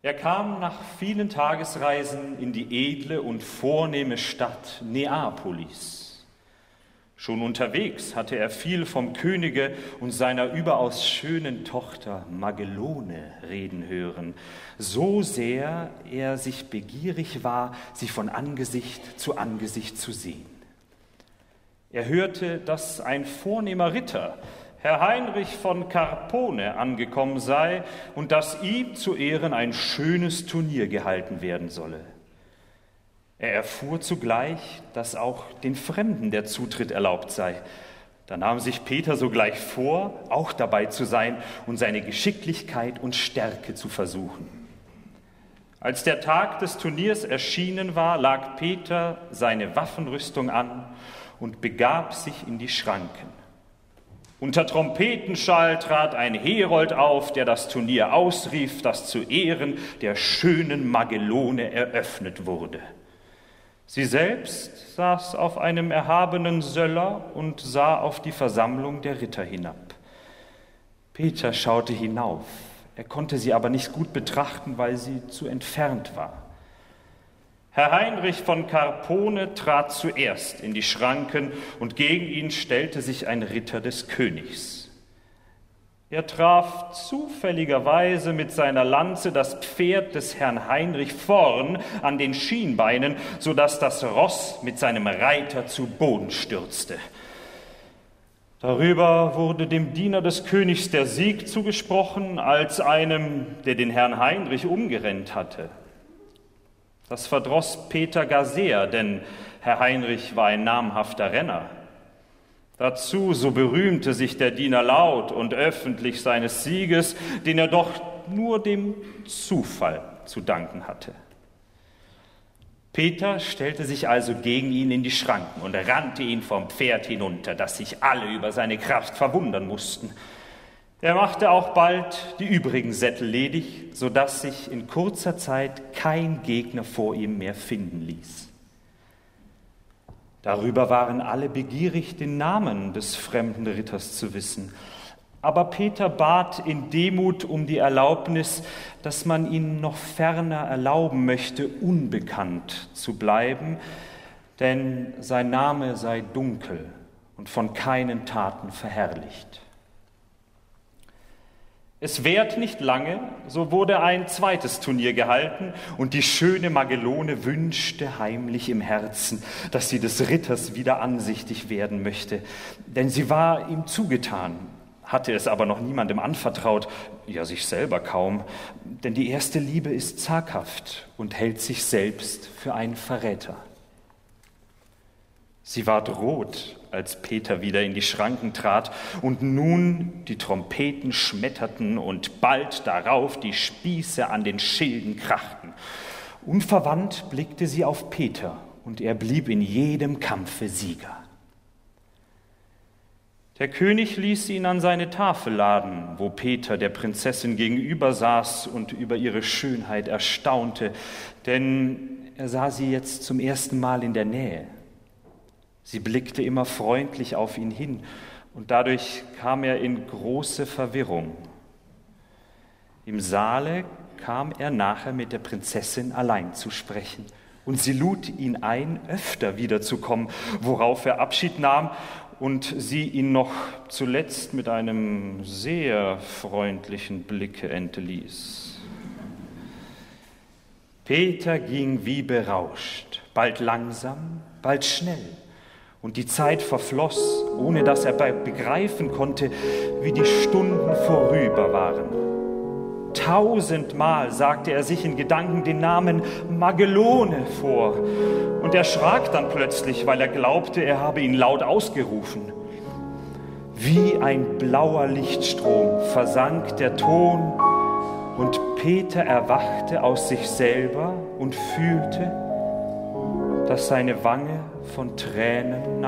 Er kam nach vielen Tagesreisen in die edle und vornehme Stadt Neapolis. Schon unterwegs hatte er viel vom Könige und seiner überaus schönen Tochter Magellone reden hören, so sehr er sich begierig war, sie von Angesicht zu sehen. Er hörte, dass ein vornehmer Ritter, Herr Heinrich von Carpone, angekommen sei und dass ihm zu Ehren ein schönes Turnier gehalten werden solle. Er erfuhr zugleich, dass auch den Fremden der Zutritt erlaubt sei. Da nahm sich Peter sogleich vor, auch dabei zu sein und seine Geschicklichkeit und Stärke zu versuchen. Als der Tag des Turniers erschienen war, lag Peter seine Waffenrüstung an und begab sich in die Schranken. Unter Trompetenschall trat ein Herold auf, der das Turnier ausrief, das zu Ehren der schönen Magellone eröffnet wurde. Sie selbst saß auf einem erhabenen Söller und sah auf die Versammlung der Ritter hinab. Peter schaute hinauf, er konnte sie aber nicht gut betrachten, weil sie zu entfernt war. Herr Heinrich von Carpone trat zuerst in die Schranken und gegen ihn stellte sich ein Ritter des Königs. Er traf zufälligerweise mit seiner Lanze das Pferd des Herrn Heinrich vorn an den Schienbeinen, sodass das Ross mit seinem Reiter zu Boden stürzte. Darüber wurde dem Diener des Königs der Sieg zugesprochen, als einem, der den Herrn Heinrich umgerennt hatte. Das verdross Peter gar sehr, denn Herr Heinrich war ein namhafter Renner. Dazu so berühmte sich der Diener laut und öffentlich seines Sieges, den er doch nur dem Zufall zu danken hatte. Peter stellte sich also gegen ihn in die Schranken und rannte ihn vom Pferd hinunter, dass sich alle über seine Kraft verwundern mussten. Er machte auch bald die übrigen Sättel ledig, sodass sich in kurzer Zeit kein Gegner vor ihm mehr finden ließ. Darüber waren alle begierig, den Namen des fremden Ritters zu wissen. Aber Peter bat in Demut um die Erlaubnis, dass man ihn noch ferner erlauben möchte, unbekannt zu bleiben, denn sein Name sei dunkel und von keinen Taten verherrlicht. Es währt nicht lange, so wurde ein zweites Turnier gehalten und die schöne Magellone wünschte heimlich im Herzen, dass sie des Ritters wieder ansichtig werden möchte, denn sie war ihm zugetan, hatte es aber noch niemandem anvertraut, ja sich selber kaum, denn die erste Liebe ist zaghaft und hält sich selbst für einen Verräter. Sie ward rot, als Peter wieder in die Schranken trat und nun die Trompeten schmetterten und bald darauf die Spieße an den Schilden krachten. Unverwandt blickte sie auf Peter und er blieb in jedem Kampfe Sieger. Der König ließ ihn an seine Tafel laden, wo Peter der Prinzessin gegenüber saß und über ihre Schönheit erstaunte, denn er sah sie jetzt zum ersten Mal in der Nähe. Sie blickte immer freundlich auf ihn hin und dadurch kam er in große Verwirrung. Im Saale kam er nachher mit der Prinzessin allein zu sprechen und sie lud ihn ein, öfter wiederzukommen, worauf er Abschied nahm und sie ihn noch zuletzt mit einem sehr freundlichen Blicke entließ. Peter ging wie berauscht, bald langsam, bald schnell. Und die Zeit verfloss, ohne dass er begreifen konnte, wie die Stunden vorüber waren. 1000-mal sagte er sich in Gedanken den Namen Magellone vor und erschrak dann plötzlich, weil er glaubte, er habe ihn laut ausgerufen. Wie ein blauer Lichtstrom versank der Ton und Peter erwachte aus sich selber und fühlte, dass seine Wange von Tränen